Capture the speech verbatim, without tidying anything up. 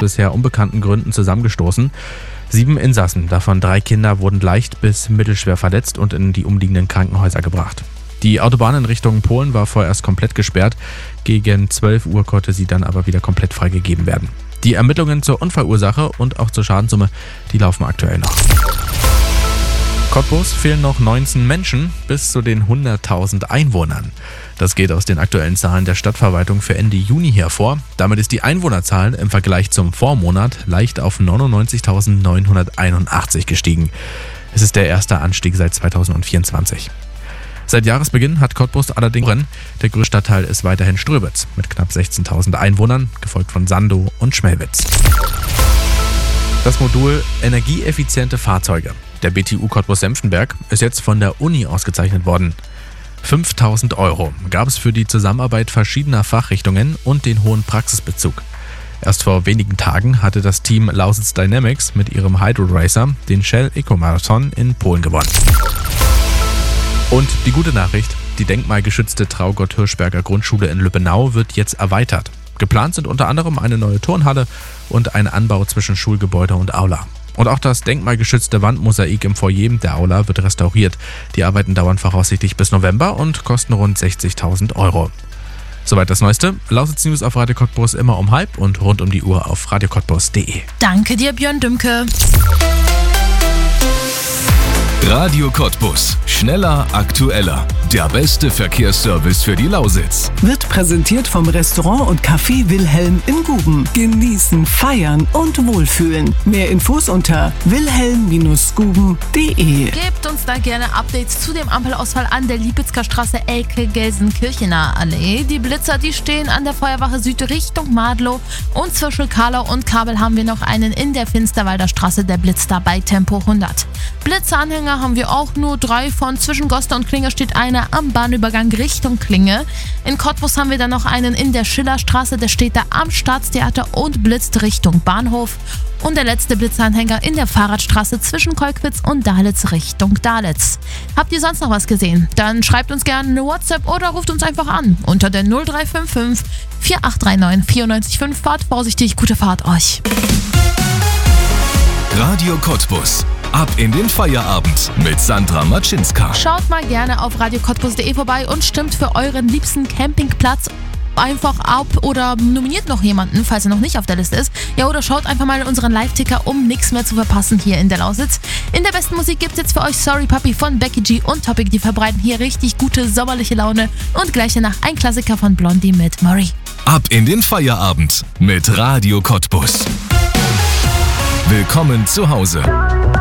bisher unbekannten Gründen zusammengestoßen. Sieben Insassen, davon drei Kinder, wurden leicht bis mittelschwer verletzt und in die umliegenden Krankenhäuser gebracht. Die Autobahn in Richtung Polen war vorerst komplett gesperrt. Gegen zwölf Uhr konnte sie dann aber wieder komplett freigegeben werden. Die Ermittlungen zur Unfallursache und auch zur Schadenssumme, die laufen aktuell noch. Cottbus fehlen noch neunzehn Menschen bis zu den hunderttausend Einwohnern. Das geht aus den aktuellen Zahlen der Stadtverwaltung für Ende Juni hervor. Damit ist die Einwohnerzahl im Vergleich zum Vormonat leicht auf neunundneunzigtausendneunhunderteinundachtzig gestiegen. Es ist der erste Anstieg seit zweitausendvierundzwanzig. Seit Jahresbeginn hat Cottbus allerdings Rennen. Der größte Stadtteil ist weiterhin Ströbitz mit knapp sechzehntausend Einwohnern, gefolgt von Sandow und Schmelwitz. Das Modul Energieeffiziente Fahrzeuge der B T U Cottbus-Senftenberg ist jetzt von der Uni ausgezeichnet worden. fünftausend Euro gab es für die Zusammenarbeit verschiedener Fachrichtungen und den hohen Praxisbezug. Erst vor wenigen Tagen hatte das Team Lausitz Dynamics mit ihrem Hydro Racer den Shell Eco-Marathon in Polen gewonnen. Und die gute Nachricht, die denkmalgeschützte Traugott-Hirschberger Grundschule in Lübbenau wird jetzt erweitert. Geplant sind unter anderem eine neue Turnhalle und ein Anbau zwischen Schulgebäude und Aula. Und auch das denkmalgeschützte Wandmosaik im Foyer der Aula wird restauriert. Die Arbeiten dauern voraussichtlich bis November und kosten rund sechzigtausend Euro. Soweit das Neueste. Lausitz News auf Radio Cottbus immer um halb und rund um die Uhr auf radio cottbus punkt de. Danke dir, Björn Dümke. Radio Cottbus. Schneller, aktueller. Der beste Verkehrsservice für die Lausitz. Wird präsentiert vom Restaurant und Café Wilhelm in Guben. Genießen, feiern und wohlfühlen. Mehr Infos unter wilhelm Guben punkt de. Gebt uns da gerne Updates zu dem Ampelausfall an der Liepitzker Straße Elke Gelsenkirchener Allee. Die Blitzer, die stehen an der Feuerwache Süd Richtung Madlow und zwischen Karlau und Kabel haben wir noch einen in der Finsterwalder Straße, der blitzt da bei Tempo hundert. Blitzeranhänger haben wir auch nur drei, von zwischen Goster und Klinge steht einer am Bahnübergang Richtung Klinge. In Cottbus haben wir dann noch einen in der Schillerstraße, der steht da am Staatstheater und blitzt Richtung Bahnhof. Und der letzte Blitzanhänger in der Fahrradstraße zwischen Kolkwitz und Dalitz Richtung Dalitz. Habt ihr sonst noch was gesehen? Dann schreibt uns gerne eine WhatsApp oder ruft uns einfach an unter der null drei fünf fünf vier acht drei neun vier neun fünf. Fahrt vorsichtig, gute Fahrt euch. Radio Cottbus. Ab in den Feierabend mit Sandra Matschinska. Schaut mal gerne auf radio cottbus punkt de vorbei und stimmt für euren liebsten Campingplatz einfach ab oder nominiert noch jemanden, falls er noch nicht auf der Liste ist. Ja, oder schaut einfach mal in unseren Live-Ticker, um nichts mehr zu verpassen hier in der Lausitz. In der besten Musik gibt es jetzt für euch Sorry Puppy von Becky G und Topic. Die verbreiten hier richtig gute sommerliche Laune. Und gleich danach ein Klassiker von Blondie mit Murray. Ab in den Feierabend mit Radio Cottbus. Willkommen zu Hause.